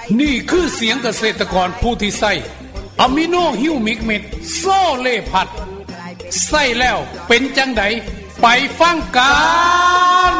นี่คือเสียงเกษตรกรผู้ที่ใส่อะมิโนฮิวมิกเม็ดโซเลพัดใส่แล้วเป็นจังไดไปฟังกัน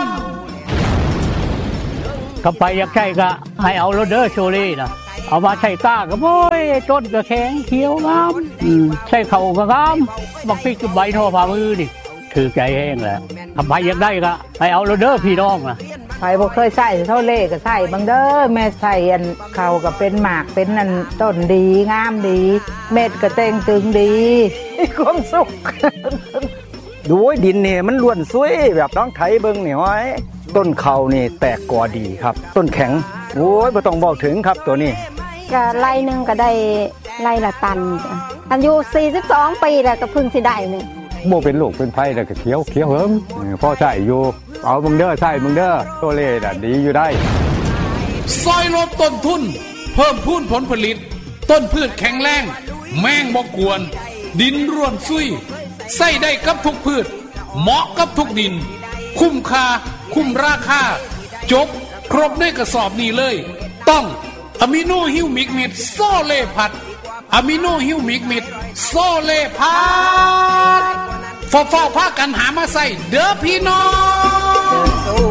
ก็ไปอยากใช้ก็ให้เอาโรเดอร์โชลี่นะเอามาใช้ก้าก็โอ้ยต้นก็แข็งเขียวงามใช้เข่าก็งามบักพริกกับใบโทรฝ่ามือนี่ถือใจแห้งแหละทำไปอยากได้ก็ให้เอาโรเดอร์พี่น้องนะไปบ่เคยใส่เท่าเล่ก็ใส่บางเด้อแม่ใส่อันเขาก็เป็นหมากเป็นอันต้นดีงามดีเม็ดก็เต่งตึงดีความสุขดูดินนี่มันล้วนสวยแบบน้องไถเบิ่งนี่ห้อยต้นเขานี่แตกกอดีครับต้นแข็งโอ้ยบ่ต้องบอกถึงครับตัวนี้ก็ไร่นึงก็ได้ไร่ละตันอายุ42ปีแล้วก็เพิ่งสิได้นึงบ่เป็นลูกเป็นไผแล้วก็เขียวเหิมพอใช้อยู่เอามึงเด้อใช้มึงเด้อโตเล่น่ะดีอยู่ได้ซอยลดต้นทุนเพิ่มพูนผลผลิตต้นพืชแข็งแรงแมงบ่กวนดินร่วนซุยใส่ได้กับทุกพืชเหมาะกับทุกดินคุ้มค่าคุ้มราคาจบครบในกระสอบนี้เลยต้องอะมิโนฮิวมิกเม็ดโซเลพัดอะมิโนฮิวมิกเม็ดโซเลพัดฟ้าพากันหามาใส่เด้อพี่น้อง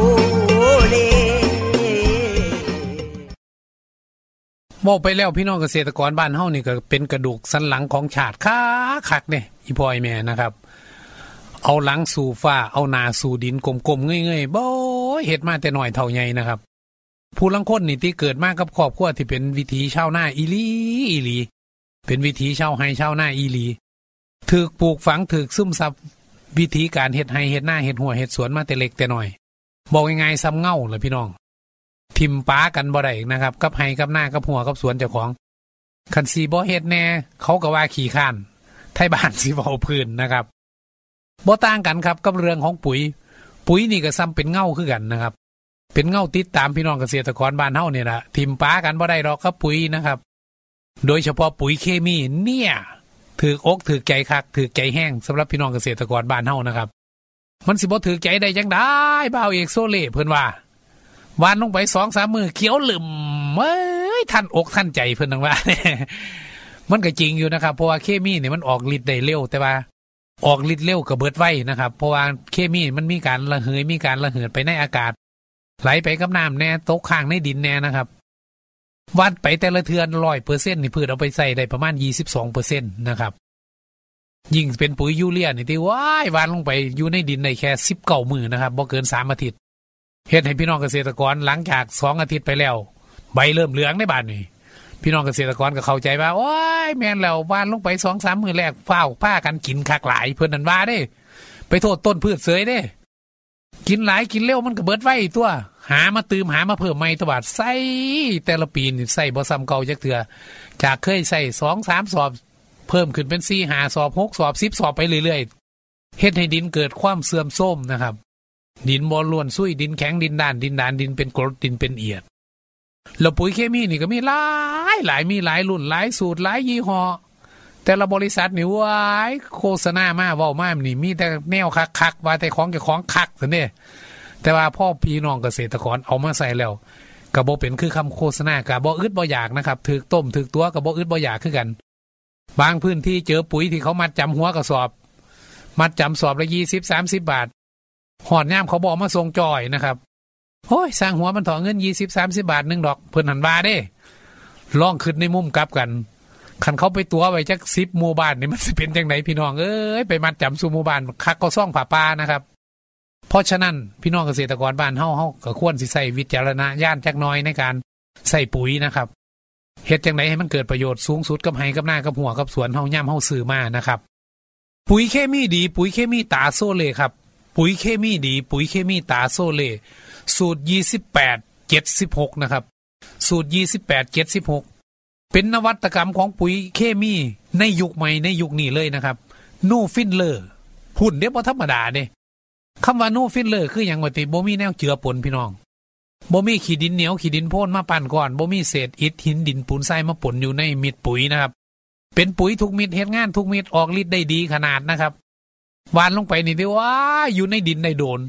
บอกไปแล้วพี่น้องเกษตรกรบ้านเฮานี่ก็เป็นกระดูกสันหลังของชาติคักเนี่ยอีพ่อไอ้แม่นะครับเอาหลังสู่ฟ้าเอาหน้าสู่ดินกลมๆเงยๆบ่เฮ็ดมาแต่น้อยเท่าใหญ่นะครับผู้ลังคนนี่ที่เกิดมากับครอบครัวที่เป็นวิถีชาวนาอีหลีเป็นวิถีชาวไร่ชาวนาอีหลีถูกปลูกฝังถูกซึมซับวิธีการเฮ็ดไร่เฮ็ดนาเฮ็ดหัวเฮ็ดสวนมาแต่เล็กแต่น้อยบอกง่ายๆซ้ำเง่าล่ะพี่น้องทิมป้ากันบ่ได้นะครับกับไร่กับนากับหัวกับสวนเจ้าของคันสิบ่เฮ็ดแน่เขาก็ว่าขี้ข้านไทบ้านสิเว้าพื้นนะครับบ่ต่างกันครับกับเรื่องของปุ๋ยนี่ก็ซ้ำเป็นเง่าคือกันนะครับเป็นเง่าติดตามพี่น้องเกษตรกรบ้านเฮาเนี่ยล่ะทิมป้ากันบ่ได้ดอกกับปุ๋ยนะครับโดยเฉพาะปุ๋ยเคมีเนี่ยถือกถือใจคักถือใจแห้งสำหรับพี่น้องเกษตรกรบ้านเฮานะครับมันสิบ่ถือใจได้จังได้บ่าวเอกโซเล่เพิ่นว่าวานลงไป 2-3 มื้อเขียวลืมเอ้ยทันอกทันใจเพิ่นทั้งว่า มันก็จริงอยู่นะครับเพราะว่าเคมีเนี่ยมันออกฤทธิ์ได้เร็วแต่ว่าออกฤทธิ์เร็วก็เบิดไวนะครับเพราะว่าเคมีมันมีการระเหยมีการระเหิดไปในอากาศไหลไปกับน้ำแน่ตกค้างในดินแน่นะครับวัดไปแต่ละเทือน 100% นี่พืชเอาไปใส่ได้ประมาณ 22% นะครับยิ่งเป็นปุ๋ยยูเรียนี่ที่ว้ายวานลงไปอยู่ในดินได้แค่19มื้อนะครับบ่เกิน3อาทิตย์เฮ็ดให้พี่น้องเกษตรกรหลังจาก2อาทิตย์ไปแล้วใบเริ่มเหลืองในบ้านนี่พี่น้องเกษตรกรก็เข้าใจว่าโอ้ยแม่นแล้ววานลงไป 2-3 มื้อแรกฟ้าวผ้ากันกินคักหลายเพิ่นนั่นว่าเด้ไปโทษต้นพืชเสยเด้กินหลายกินเร็วมันก็เบิดไว้ตัวหามาตื่มหามาเพิ่มใหม่ตวาดใส่แต่ละปีนี่ใส่บ่ซ้ำเก่าจักเทื่อจากเคยใส่ 2-3 สอบเพิ่มขึ้นเป็น4-5 สอบ6 สอบ10 สอบไปเรื่อยๆเฮ็ดให้ดินเกิดความเสื่อมโทรมนะครับดินบ่ล้วนซุยดินแข็งดินด้านดินเป็นกรดดินเป็นเอียดแล้วปุ๋ยเคมีนี่ก็มีหลายมีหลายรุ่นหลายสูตรหลายยี่ห้อแต่ละบริษัทนี่ว้ายโฆษณามาเว้ามานี่มีแต่แนวคักๆว่าแต่ของเจ้าของคักซั่นเด้แต่ว่าพ่อพี่น้องเกษตรกรเอามาใส่แล้วก็บ่เป็นคือคำโฆษณาก็บ่อึดบ่อยากนะครับถูกต้มถูกตัวก็บ่อึดบ่อยากคือกันบางพื้นที่เจอปุ๋ยที่เขามัดจำหัวกระสอบมัดจำสอบละ20-30 บาทหอดยามเขาบอกมาส่งจอยนะครับโอ้ยสร้างหัวมันถอเงิน20-30 บาทนึงดอกเพิ่นหันว่าเด้ลองขึ้นในมุมกลับกันคันเขาไปตัวไว้จัก10หมู่บ้านนี่มันสิเป็นจังไดพี่น้องเอ้ยไปมัดจำสู่หมู่บ้านคักก็ซ่องผ้าป่านะครับเพราะฉะนั้นพี่น้องเกษตรกรบ้านเฮาก็ควรสิใช้วิจารณญาณจักหน่อยในการใส่ปุ๋ยนะครับเฮ็ดจังไดให้มันเกิดประโยชน์สูงสุดกับไร่กับนากับหัวกับสวนเฮาย่ำเฮาซื้อมานะครับปุ๋ยเคมีดีปุ๋ยเคมีตาโซเล่ครับปุ๋ยเคมีดีปุ๋ยเคมีตาโซเล่สูตร28-76นะครับสูตร28-76เป็นนวัตกรรมของปุ๋ยเคมีในยุคใหม่ในยุคนี้เลยนะครับโนฟินเลอร์หุ่นเด้บ่ธรรมดาเด้คำว่าโนฟินเลอร์คือหยังว่าติบ่มีแนวเจือปนพี่น้องบ่มีขี้ดินเหนียวขี้ดินโพนมาปั่นก่อนบ่มีเศษอิฐหินดินปูนทรายมาปนอยู่ในเม็ดปุ๋ยนะครับเป็นปุ๋ยทุกเม็ดเฮ็ดงานทุกเม็ดออกฤทธิ์ได้ดีขนาดนะครับหว่านลงไปนี่ได้ว่าอยู่ในดินได้โดน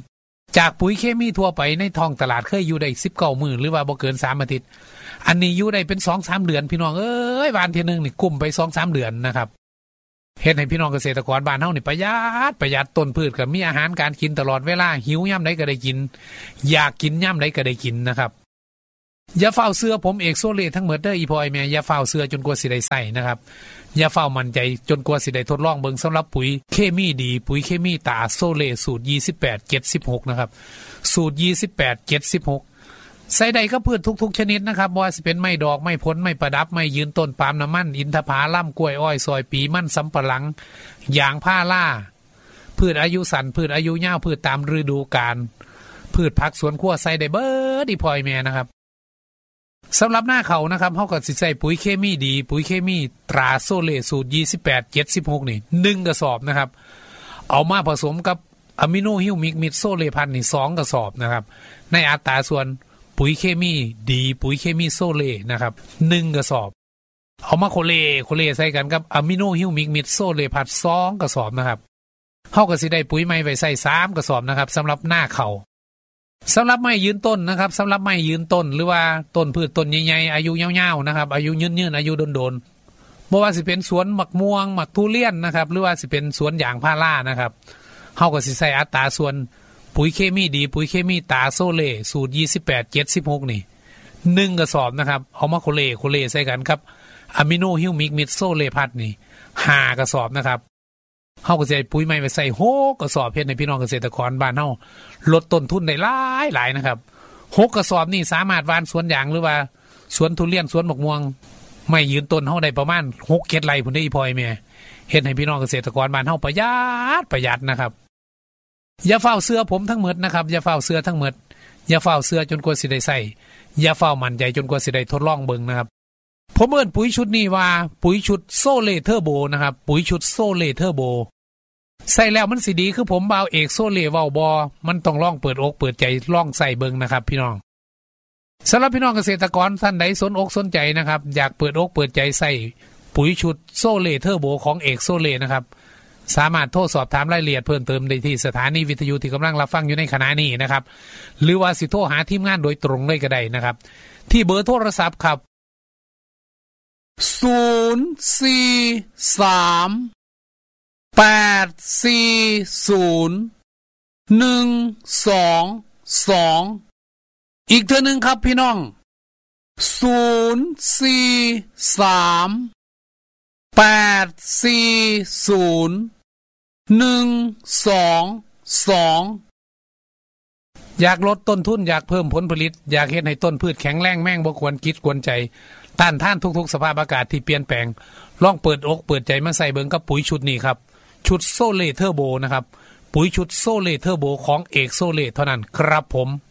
จากปุ๋ยเคมีทั่วไปในท้องตลาดเคยอยู่ได้19 มื้อหรือว่าบ่เกิน3 อาทิตย์อันนี้อยู่ได้เป็น 2-3 เดือนพี่น้องเอ้ยวานทีนึงนี่กุ่มไป 2-3 เดือนนะครับเฮ็ดให้พี่น้องเกษตรกรบ้านเฮานี่ประหยัดต้นพืชก็มีอาหารการกินตลอดเวลาหิวยามใดก็ได้กินอยากกินยามใดก็ได้กินนะครับอย่าเฝ้าเสื้อผมเอกโซเลทั้งหมดเด้ออีพ่อไอ้แม่อย่าเฝ้าเสื้อจนกว่าสิได้ใส่นะครับอย่าเฝ้ามั่นใจจนกว่าสิได้ทดลองเบิ่งสำหรับปุ๋ยเคมีดีปุ๋ยเคมีตาโซเลสูตร28-76นะครับสูตร28-76ใส่ใดก็พืชทุกๆชนิดนะครับบ่ว่าสิเป็นไม้ดอกไม้ผลไม้ประดับไม้ยืนต้นปาล์มน้ำมันอินทผลัมกล้วยอ้อยซอยปีมันสำปะหลังยางพาราพืชอายุสั้นพืชอายุยาวพืชตามฤดูกาลพืชผักสวนครัวใส่ได้เบิดอีพ่อไอ้แม่นะครับสำหรับหน้าเขานะครับเขาก็สิใส่ปุ๋ยเคมีดีปุ๋ยเคมีตราโซเลสูตร28-76นี่1 กระสอบนะครับเอามาผสมกับอะมิโนฮิวมิกมิดโซเลพันนี่2 กระสอบนะครับในอัตราส่วนปุ๋ยเคมีดีปุ๋ยเคมีโซเลนะครับ1 กระสอบเอามาโคเลใส่กันกับอะมิโนฮิวมิกมิดโซเลพัน2 กระสอบนะครับเขาก็สิได้ปุ๋ยใหม่ไว้ใส่3 กระสอบนะครับสำหรับหน้าเขาสำหรับไม้ยืนต้นนะครับสำหรับไม้ยืนต้นหรือว่าต้นพืชต้นใหญ่ๆอายุยาวๆนะครับอายุยืนอายุโดนบ่ว่าสิเป็นสวนหมักม่วงหมักทุเรียนนะครับหรือว่าสิเป็นสวนยางพารานะครับเฮาก็สิใส่อัตราส่วนปุ๋ยเคมีดีปุ๋ยเคมีตาโซเลสูตร28-76นี่1 กระสอบนะครับเอามาโคเลใส่กันครับอะมิโนฮิวมิกมิดโซเลพัดนี่5 กระสอบนะครับเฮาก็สิใส่ปุ๋ยใหม่ไปใส่6 กระสอบเฮ็ดให้พี่น้องเกษตรกรบ้านเฮาลดต้นทุนได้หลายนะครับ6 กระสอบนี่สามารถหว่านสวนยางหรือว่าสวนทุเรียนสวนมะม่วงไม่ยืนต้นเฮาได้ประมาณ6-7 ไร่พุ่นได้อีพ่อแม่เฮ็ดให้พี่น้องเกษตรกรบ้านเฮาประหยัดนะครับอย่าเฝ้าเสื้อผมทั้งหมดนะครับอย่าเฝ้าเสื้อทั้งหมดอย่าเฝ้าเสื้อจนกว่าสิได้ใส่อย่าเฝ้ามั่นใจจนกว่าสิได้ทดลองเบิ่งนะครับผมเอิ้นปุ๋ยชุดนี้ว่าปุ๋ยชุดโซเลเทอร์โบนะครับปุ๋ยชุดโซเลเทอร์โบใส่แล้วมันสิดีคือผมบ่าวเอกโซเลเว้าบ่มันต้องลองเปิดอกเปิดใจลองใส่เบิ่งนะครับพี่น้องสำหรับพี่น้องเกษตรกรท่านใดสนอกสนใจนะครับอยากเปิดอกเปิดใจใส่ปุ๋ยชุดโซเลเทอร์โบของเอกโซเลนะครับสามารถโทรสอบถามรายละเอียดเพิ่มเติมได้ที่สถานีวิทยุที่กำลังรับฟังอยู่ในขณะนี้นะครับหรือว่าสิโทรหาทีมงานโดยตรงเลยก็ได้นะครับที่เบอร์โทรศัพท์ครับ043-840-122อีกเทื่อนึงครับพี่น้อง043-840-122อยากลดต้นทุนอยากเพิ่มผลผลิตอยากเฮ็ดให้ต้นพืชแข็งแรงแม่งบ่ควรคิดกวนใจต้านทานทุกๆสภาพอากาศที่เปลี่ยนแปลงลองเปิดอกเปิดใจมาใส่เบิ่งกับปุ๋ยชุดนี้ครับชุดโซเลเทอร์โบนะครับปุ๋ยชุดโซเลเทอร์โบของเอกโซเลเท่านั้นครับผม